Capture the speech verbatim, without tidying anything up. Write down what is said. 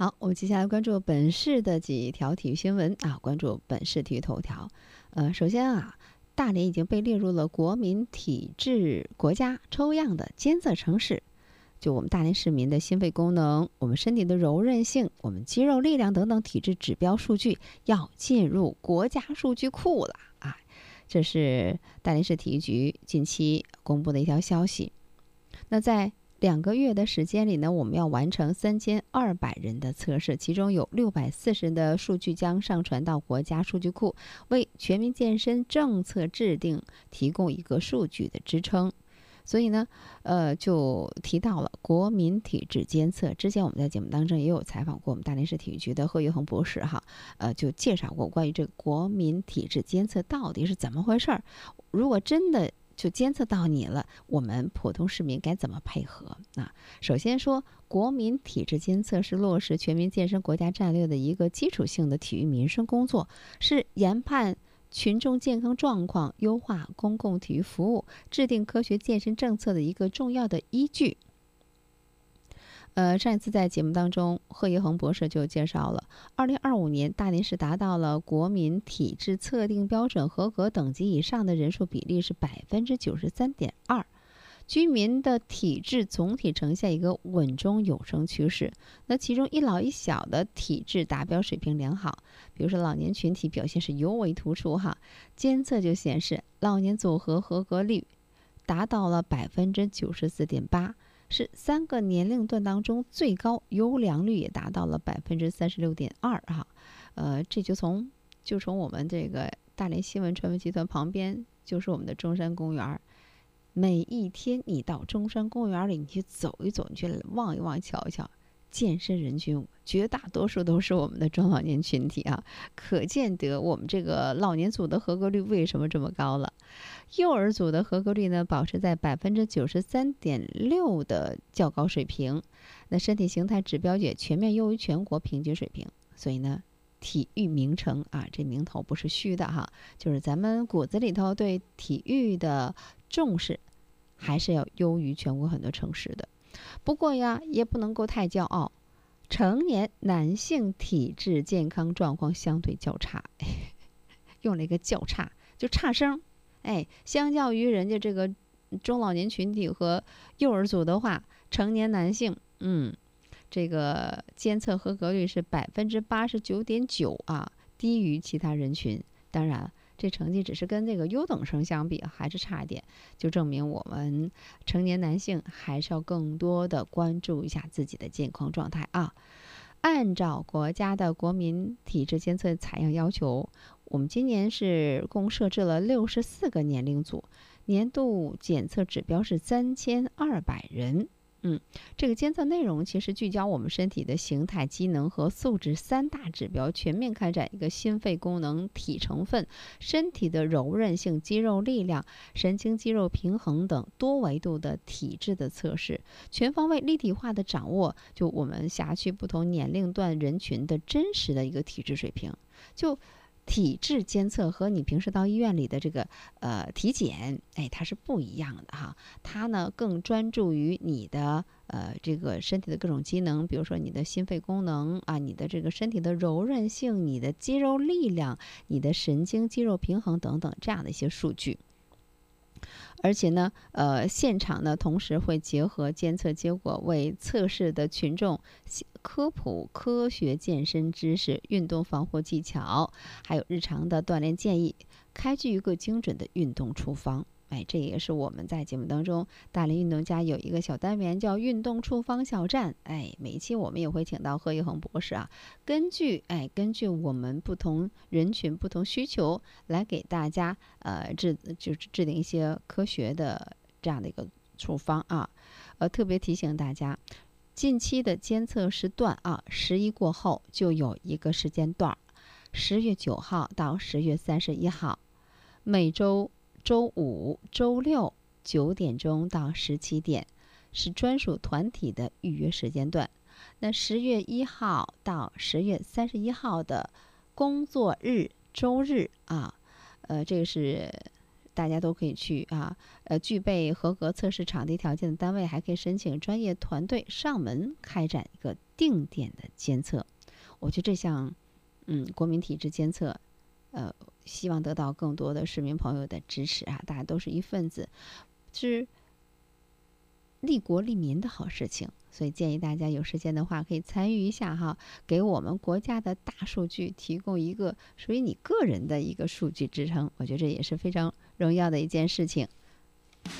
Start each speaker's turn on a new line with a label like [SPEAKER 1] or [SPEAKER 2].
[SPEAKER 1] 好，我们接下来关注本市的几条体育新闻啊，关注本市体育头条。呃，首先啊，大连已经被列入了国民体质国家抽样的监测城市。就我们大连市民的心肺功能、我们身体的柔韧性、我们肌肉力量等等体质指标数据要进入国家数据库了啊！这是大连市体育局近期公布的一条消息。那在两个月的时间里呢，我们要完成三千二百人的测试，其中有六百四十人的数据将上传到国家数据库，为全民健身政策制定提供一个数据的支撑。所以呢，呃，就提到了国民体质监测。之前我们在节目当中也有采访过我们大连市体育局的贺玉恒博士哈，呃，就介绍过关于这个国民体质监测到底是怎么回事儿。如果真的就监测到你了，我们普通市民该怎么配合啊？首先说，国民体质监测是落实全民健身国家战略的一个基础性的体育民生工作，是研判群众健康状况、优化公共体育服务、制定科学健身政策的一个重要的依据。呃，上一次在节目当中，贺一恒博士就介绍了，二零二五年大连市达到了国民体质测定标准合格等级以上的人数比例是百分之九十三点二。居民的体质总体呈现一个稳中有升趋势，那其中一老一小的体质达标水平良好，比如说老年群体表现是尤为突出哈。监测就显示老年组合合格率达到了百分之九十四点八，是三个年龄段当中最高，优良率也达到了百分之三十六点二哈。呃，这就从就从我们这个大连新闻传媒集团旁边就是我们的中山公园。每一天你到中山公园里，你去走一走，你去望一望、瞧一瞧，健身人群绝大多数都是我们的中老年群体啊，可见得我们这个老年组的合格率为什么这么高了。幼儿组的合格率呢，保持在百分之九十三点六的较高水平，那身体形态指标也全面优于全国平均水平。所以呢，体育名城啊，这名头不是虚的哈，就是咱们骨子里头对体育的重视还是要优于全国很多城市的。不过呀，也不能够太骄傲，成年男性体质健康状况相对较差，用了一个较差，就差生。哎，相较于人家这个中老年群体和幼儿组的话，成年男性，嗯，这个监测合格率是百分之八十九点九啊，低于其他人群。当然，这成绩只是跟这个优等生相比还是差一点，就证明我们成年男性还是要更多的关注一下自己的健康状态啊。按照国家的国民体质监测采样要求，我们今年是共设置了六十四个年龄组，年度检测指标是三千二百人。嗯，这个监测内容其实聚焦我们身体的形态、机能和素质三大指标，全面开展一个心肺功能、体成分、身体的柔韧性、肌肉力量、神经肌肉平衡等多维度的体质的测试，全方位立体化的掌握就我们辖区不同年龄段人群的真实的一个体质水平。就体质监测和你平时到医院里的这个呃体检，哎，它是不一样的哈。它呢更专注于你的呃这个身体的各种机能，比如说你的心肺功能啊，你的这个身体的柔韧性、你的肌肉力量、你的神经肌肉平衡等等这样的一些数据。而且呢，呃，现场呢，同时会结合监测结果，为测试的群众科普科学健身知识、运动防护技巧，还有日常的锻炼建议，开具一个精准的运动处方。哎，这也是我们在节目当中，大连运动家有一个小单元叫运动处方小站。哎，每一期我们也会请到贺一恒博士啊，根据哎根据我们不同人群不同需求来给大家呃制就是制定一些科学的这样的一个处方啊。呃，特别提醒大家，近期的监测时段啊，十一过后就有一个时间段，十月九号到十月三十一号，每周周五、周六九点钟到十七点是专属团体的预约时间段。那十月一号到十月三十一号的工作日、周日啊，呃，这个是大家都可以去啊，呃，具备合格测试场地条件的单位，还可以申请专业团队上门开展一个定点的监测。我觉得这项，嗯，国民体质监测，呃，希望得到更多的市民朋友的支持啊！大家都是一份子，是利国利民的好事情。所以建议大家有时间的话可以参与一下哈，给我们国家的大数据提供一个属于你个人的一个数据支撑，我觉得这也是非常荣耀的一件事情。